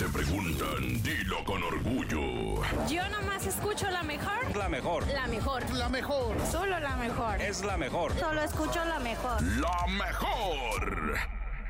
te preguntan, dilo con orgullo. Yo nomás escucho la mejor. La mejor. La mejor. La mejor. Solo la mejor. Es la mejor. Solo escucho la mejor. La mejor.